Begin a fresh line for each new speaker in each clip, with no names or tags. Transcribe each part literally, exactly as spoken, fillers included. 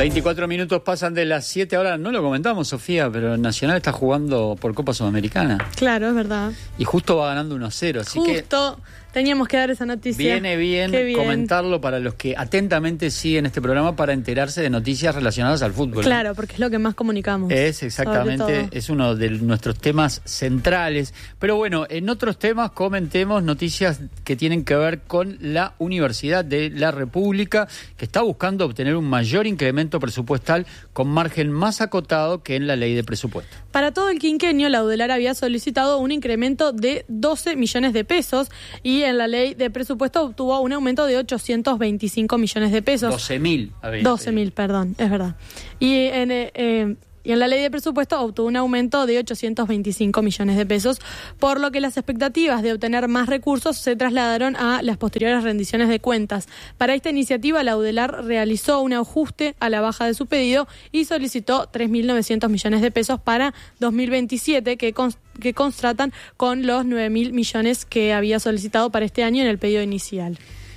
veinticuatro minutos pasan de las siete ahora. No lo comentamos, Sofía, pero Nacional está jugando por Copa Sudamericana.
Claro, es verdad.
Y justo va ganando uno a cero, así
Justo.
que...
Justo. Teníamos que dar esa noticia.
Viene bien, bien comentarlo para los que atentamente siguen este programa para enterarse de noticias relacionadas al fútbol.
Claro,
¿no?
Porque es lo que más comunicamos.
Es exactamente, es uno de nuestros temas centrales. Pero bueno, en otros temas comentemos noticias que tienen que ver con la Universidad de la República, que está buscando obtener un mayor incremento presupuestal con margen más acotado que en la ley de presupuesto.
Para todo el quinquenio, la UDELAR había solicitado un incremento de doce millones de pesos y en la ley de presupuesto obtuvo un aumento de ochocientos veinticinco millones de pesos.
doce mil.
doce mil, perdón, es verdad. Y en, eh, y en la ley de presupuesto obtuvo un aumento de ochocientos veinticinco millones de pesos, por lo que las expectativas de obtener más recursos se trasladaron a las posteriores rendiciones de cuentas. Para esta iniciativa, la UDELAR realizó un ajuste a la baja de su pedido y solicitó tres mil novecientos millones de pesos para dos mil veintisiete, que cons- que contrastan con los nueve mil millones que había solicitado para este año en el pedido inicial.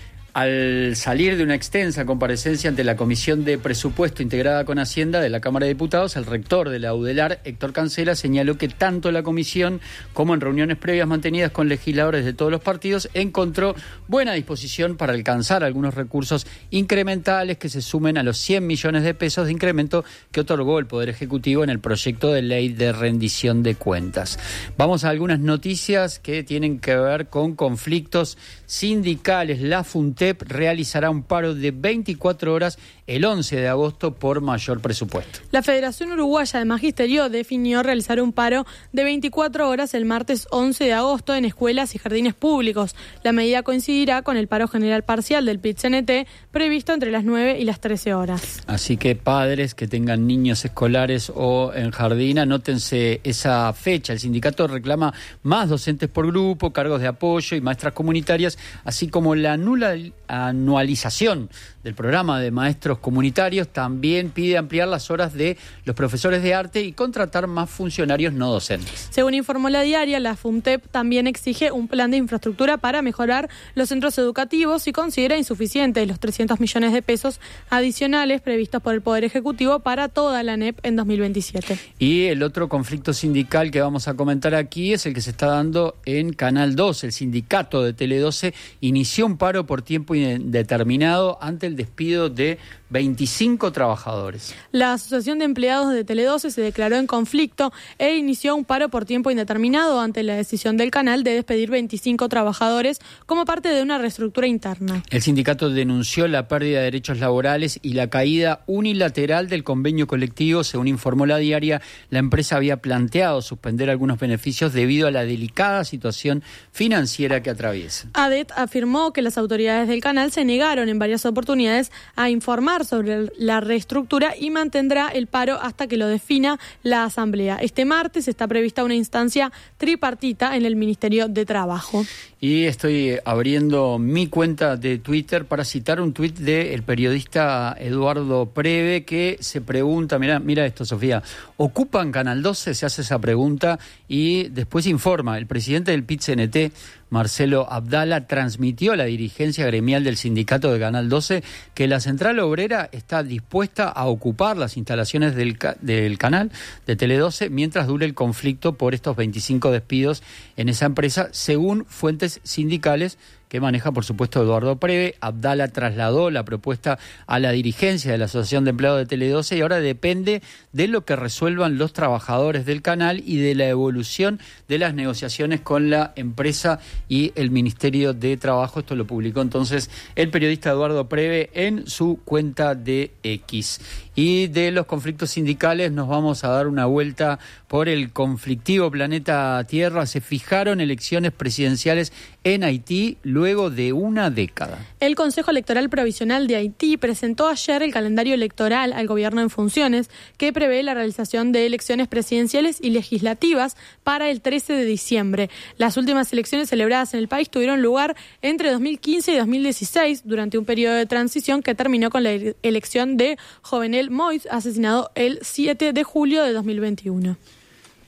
Al salir de una extensa comparecencia ante la Comisión de Presupuesto integrada con Hacienda de la Cámara de Diputados, el rector de la UDELAR, Héctor Cancela, señaló que tanto la comisión como en reuniones previas mantenidas con legisladores de todos los partidos encontró buena disposición para alcanzar algunos recursos incrementales que se sumen a los cien millones de pesos de incremento que otorgó el Poder Ejecutivo en el proyecto de ley de rendición de cuentas. Vamos a algunas noticias que tienen que ver con conflictos sindicales. La FUNTEP realizará un paro de veinticuatro horas el once de agosto por mayor presupuesto.
La Federación Uruguaya de Magisterio definió realizar un paro de veinticuatro horas el martes once de agosto en escuelas y jardines públicos. La medida coincidirá con el paro general parcial del P I T C N T previsto entre las nueve y las trece horas.
Así que padres que tengan niños escolares o en jardín, anótense esa fecha. El sindicato reclama más docentes por grupo, cargos de apoyo y maestras comunitarias, así como la nula anualización del programa de maestros comunitarios. También pide ampliar las horas de los profesores de arte y contratar más funcionarios no docentes.
Según informó la diaria, la FUNTEP también exige un plan de infraestructura para mejorar los centros educativos y considera insuficientes los trescientos millones de pesos adicionales previstos por el Poder Ejecutivo para toda la A N E P en dos mil veintisiete.
Y el otro conflicto sindical que vamos a comentar aquí es el que se está dando en Canal doce. El sindicato de Tele doce inició un paro por tiempo indeterminado ante el despido de veinticinco trabajadores.
La Asociación de Empleados de Tele doce se declaró en conflicto e inició un paro por tiempo indeterminado ante la decisión del canal de despedir veinticinco trabajadores como parte de una reestructura interna.
El sindicato denunció la pérdida de derechos laborales y la caída unilateral del convenio colectivo. Según informó la diaria, la empresa había planteado suspender algunos beneficios debido a la delicada situación financiera que atraviesa.
A D E T afirmó que las autoridades del canal se negaron en varias oportunidades a informar sobre la reestructura y mantendrá el paro hasta que lo defina la Asamblea. Este martes está prevista una instancia tripartita en el Ministerio de Trabajo.
Y estoy abriendo mi cuenta de Twitter para citar un tuit del periodista Eduardo Preve, que se pregunta, mira, mira esto, Sofía, ¿ocupan Canal doce? Se hace esa pregunta y después informa, el presidente del P I T C N T, Marcelo Abdala, transmitió a la dirigencia gremial del sindicato de Canal doce que la central obrera está dispuesta a ocupar las instalaciones del, ca- del canal de Tele doce mientras dure el conflicto por estos veinticinco despidos en esa empresa, según fuentes sindicales que maneja, por supuesto, Eduardo Preve. Abdala trasladó la propuesta a la dirigencia de la Asociación de Empleados de Tele doce y ahora depende de lo que resuelvan los trabajadores del canal y de la evolución de las negociaciones con la empresa y el Ministerio de Trabajo. Esto lo publicó entonces el periodista Eduardo Preve en su cuenta de X. Y de los conflictos sindicales nos vamos a dar una vuelta por el conflictivo planeta Tierra. Se fijaron elecciones presidenciales en Haití luego de una década.
El Consejo Electoral Provisional de Haití presentó ayer el calendario electoral al gobierno en funciones, que prevé la realización de elecciones presidenciales y legislativas para el trece de diciembre. Las últimas elecciones celebradas en el país tuvieron lugar entre dos mil quince y dos mil dieciséis, durante un periodo de transición que terminó con la elección de Jovenel Moïse, asesinado el siete de julio de dos mil veintiuno.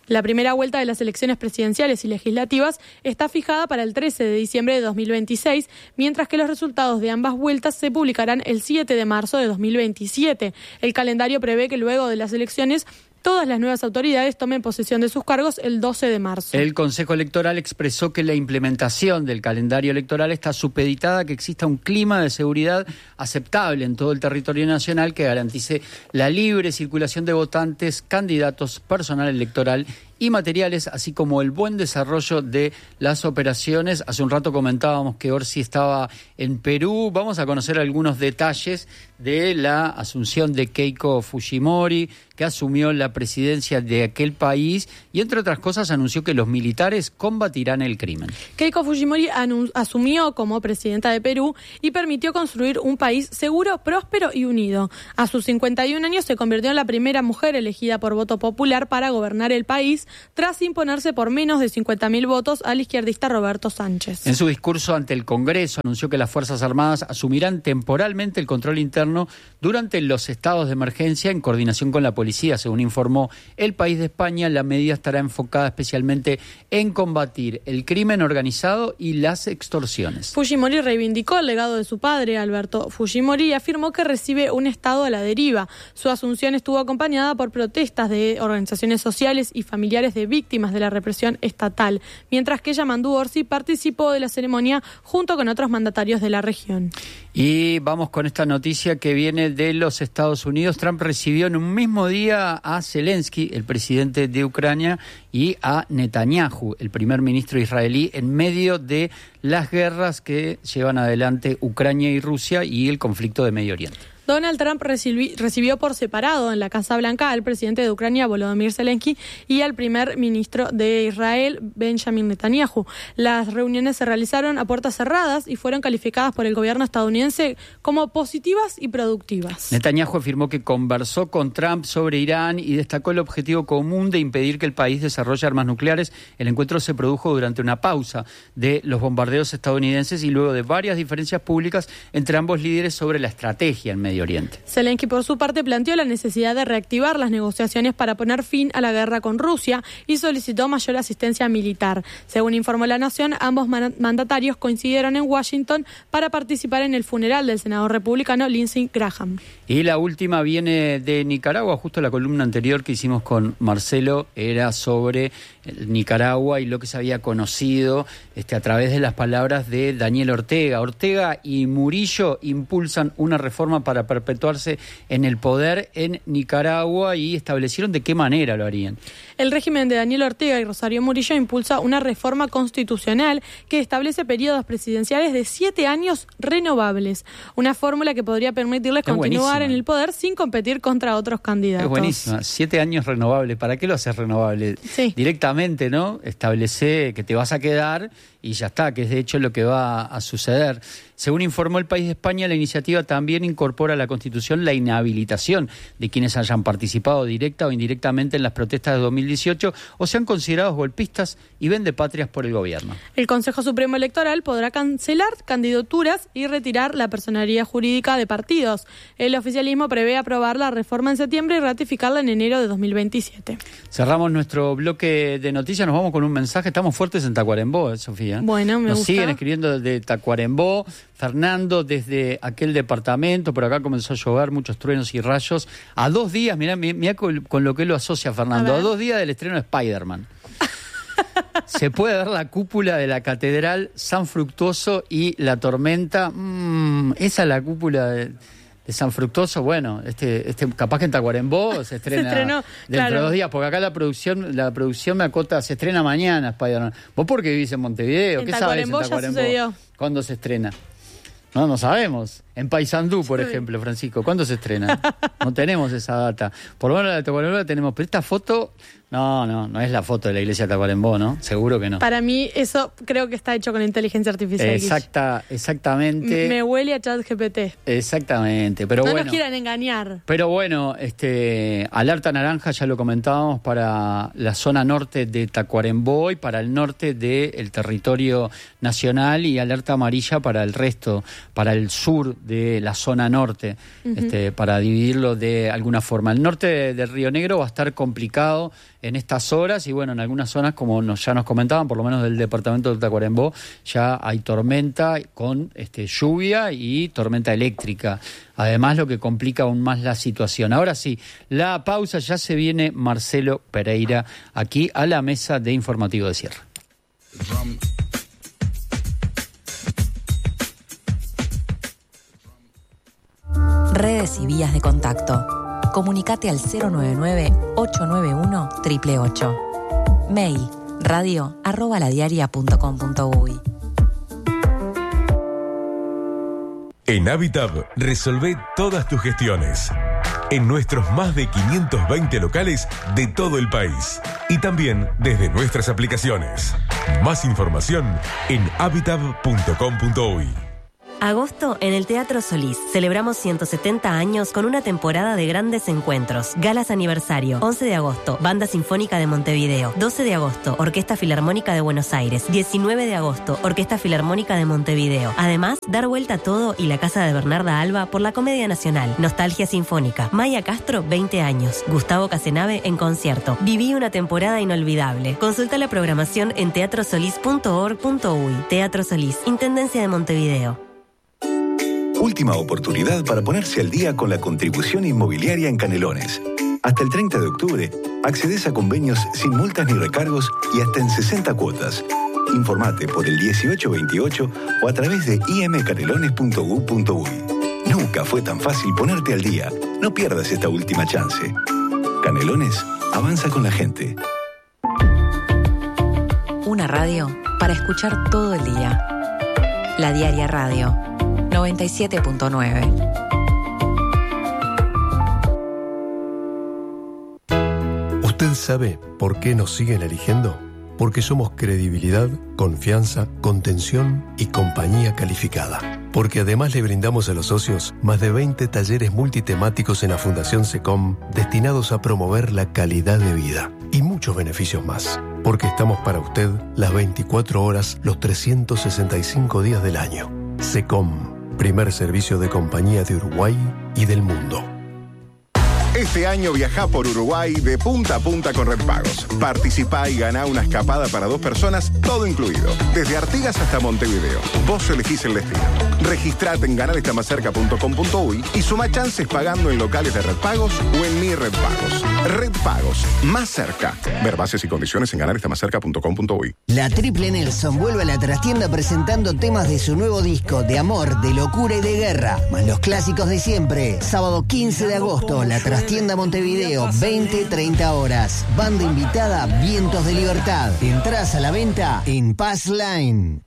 La primera vuelta de las elecciones presidenciales y legislativas está fijada para el trece de diciembre de dos mil veintiséis, mientras que los resultados de ambas vueltas se publicarán el siete de marzo de dos mil veintisiete. El calendario prevé que luego de las elecciones todas las nuevas autoridades tomen posesión de sus cargos el doce de marzo.
El Consejo Electoral expresó que la implementación del calendario electoral está supeditada a que exista un clima de seguridad aceptable en todo el territorio nacional que garantice la libre circulación de votantes, candidatos, personal electoral y materiales, así como el buen desarrollo de las operaciones. Hace un rato comentábamos que Orsi estaba en Perú. Vamos a conocer algunos detalles de la asunción de Keiko Fujimori, que asumió la presidencia de aquel país y, entre otras cosas, anunció que los militares combatirán el crimen.
Keiko Fujimori anun- asumió como presidenta de Perú y permitió construir un país seguro, próspero y unido. A sus cincuenta y un años se convirtió en la primera mujer elegida por voto popular para gobernar el país, tras imponerse por menos de cincuenta mil votos al izquierdista Roberto Sánchez.
En su discurso ante el Congreso anunció que las Fuerzas Armadas asumirán temporalmente el control interno durante los estados de emergencia en coordinación con la policía. Según informó El País de España, la medida estará enfocada especialmente en combatir el crimen organizado y las extorsiones.
Fujimori reivindicó el legado de su padre, Alberto Fujimori, y afirmó que recibe un Estado a la deriva. Su asunción estuvo acompañada por protestas de organizaciones sociales y familiares de víctimas de la represión estatal, mientras que Yamandu Orsi participó de la ceremonia junto con otros mandatarios de la región.
Y vamos con esta noticia que viene de los Estados Unidos. Trump recibió en un mismo día a Zelensky, el presidente de Ucrania, y a Netanyahu, el primer ministro israelí, en medio de las guerras que llevan adelante Ucrania y Rusia y el conflicto de Medio Oriente.
Donald Trump recibi- recibió por separado en la Casa Blanca al presidente de Ucrania, Volodymyr Zelensky, y al primer ministro de Israel, Benjamin Netanyahu. Las reuniones se realizaron a puertas cerradas y fueron calificadas por el gobierno estadounidense como positivas y productivas.
Netanyahu afirmó que conversó con Trump sobre Irán y destacó el objetivo común de impedir que el país desarrolle armas nucleares. El encuentro se produjo durante una pausa de los bombardeos estadounidenses y luego de varias diferencias públicas entre ambos líderes sobre la estrategia en Medio Oriente.
Zelensky, por su parte, planteó la necesidad de reactivar las negociaciones para poner fin a la guerra con Rusia y solicitó mayor asistencia militar. Según informó La Nación, ambos man- mandatarios coincidieron en Washington para participar en el funeral del senador republicano Lindsey Graham.
Y la última viene de Nicaragua. Justo la columna anterior que hicimos con Marcelo era sobre Nicaragua y lo que se había conocido este, a través de las palabras de Daniel Ortega. Ortega y Murillo impulsan una reforma para perpetuarse en el poder en Nicaragua y establecieron de qué manera lo harían.
El régimen de Daniel Ortega y Rosario Murillo impulsa una reforma constitucional que establece periodos presidenciales de siete años renovables. Una fórmula que podría permitirles
Es
continuar
buenísima.
en el poder sin competir contra otros candidatos.
Es buenísima. Siete años renovables. ¿Para qué lo haces renovable?
Sí.
Directamente, ¿no? Establece que te vas a quedar y ya está, que es de hecho lo que va a suceder. Según informó El País de España, la iniciativa también incorpora a la Constitución la inhabilitación de quienes hayan participado directa o indirectamente en las protestas de dos mil dieciocho o sean considerados golpistas y vendepatrias por el gobierno.
El Consejo Supremo Electoral podrá cancelar candidaturas y retirar la personería jurídica de partidos. El oficialismo prevé aprobar la reforma en septiembre y ratificarla en enero de dos mil veintisiete.
Cerramos nuestro bloque de noticias, nos vamos con un mensaje. Estamos fuertes en Tacuarembó, ¿eh, Sofía?
Bueno, me
Nos
gusta.
siguen escribiendo desde Tacuarembó. Fernando, desde aquel departamento, por acá comenzó a llover, muchos truenos y rayos. A dos días, mirá, mirá con, con lo que lo asocia Fernando, a, a dos días del estreno de Spider-Man. Se puede ver la cúpula de la Catedral San Fructuoso y la tormenta. Mm, esa es la cúpula de, de San Fructuoso. Bueno, este, este, capaz que en Tacuarembó se estrena
Se estrenó,
dentro
claro.
de dos días, porque acá la producción, la producción me acota, se estrena mañana Spider-Man. ¿Vos porque vivís en Montevideo?
En
¿Qué sabés en
Tacuarembó ya
Tacuarembó?
sucedió.
¿Cuándo se estrena? No, no sabemos. En Paysandú, por
Sí.
ejemplo, Francisco, ¿cuándo se estrena? No tenemos esa data. Por lo menos la de Tacuarembó la tenemos, pero esta foto, no, no, no es la foto de la iglesia de Tacuarembó, ¿no? Seguro que no.
Para mí eso creo que está hecho con inteligencia artificial.
Exacta, exactamente.
Me huele a ChatGPT.
Exactamente, pero
no
bueno.
nos quieran engañar.
Pero bueno, este, alerta naranja, ya lo comentábamos, para la zona norte de Tacuarembó y para el norte del territorio nacional, y alerta amarilla para el resto, para el sur de la zona norte, uh-huh. este, para dividirlo de alguna forma. El norte de, de Río Negro va a estar complicado en estas horas y bueno, en algunas zonas, como nos, ya nos comentaban, por lo menos del departamento de Tacuarembó, ya hay tormenta con este, lluvia y tormenta eléctrica. Además, lo que complica aún más la situación. Ahora sí, la pausa, ya se viene Marcelo Pereira aquí a la mesa de Informativo de Cierre.
Redes y vías de contacto. Comunicate al cero nueve nueve, ocho nueve uno, ocho ocho ocho. Mail radio arroba ladiaria punto com punto uy.
En Habitat resolvé todas tus gestiones. En nuestros más de quinientos veinte locales de todo el país. Y también desde nuestras aplicaciones. Más información en habitat punto com punto uy.
Agosto en el Teatro Solís. Celebramos ciento setenta años con una temporada de grandes encuentros. Galas aniversario. once de agosto, Banda Sinfónica de Montevideo. doce de agosto, Orquesta Filarmónica de Buenos Aires. diecinueve de agosto, Orquesta Filarmónica de Montevideo. Además, dar vuelta a todo y la casa de Bernarda Alba por la Comedia Nacional. Nostalgia Sinfónica. Maya Castro, veinte años. Gustavo Casenave en concierto. Viví una temporada inolvidable. Consulta la programación en teatro solís punto org punto uy. Teatro Solís, Intendencia de Montevideo.
Última oportunidad para ponerse al día con la contribución inmobiliaria en Canelones. Hasta el treinta de octubre, accedes a convenios sin multas ni recargos y hasta en sesenta cuotas. Informate por el dieciocho veintiocho o a través de i m canelones punto u punto uy. Nunca fue tan fácil ponerte al día. No pierdas esta última chance. Canelones, avanza con la gente.
Una radio para escuchar todo el día. La Diaria Radio. noventa y siete punto nueve.
¿Usted sabe por qué nos siguen eligiendo? Porque somos credibilidad, confianza, contención y compañía calificada. Porque además le brindamos a los socios más de veinte talleres multitemáticos en la Fundación SECOM destinados a promover la calidad de vida y muchos beneficios más. Porque estamos para usted las veinticuatro horas, los trescientos sesenta y cinco días del año. SECOM, primer servicio de compañía de Uruguay y del mundo.
Este año viajá por Uruguay de punta a punta con Red Pagos. Participá y ganá una escapada para dos personas, todo incluido. Desde Artigas hasta Montevideo. Vos elegís el destino. Registrate en ganar está más cerca punto com punto uy y suma chances pagando en locales de Red Pagos o en Mi Red Pagos. Red Pagos, más cerca. Ver bases y condiciones en ganar está más cerca punto com punto uy.
La Triple Nelson vuelve a la trastienda presentando temas de su nuevo disco de amor, de locura y de guerra, más los clásicos de siempre. Sábado quince de agosto, la trastienda Montevideo, veinte treinta horas. Banda invitada, Vientos de Libertad. Entrás a la venta en Pass Line.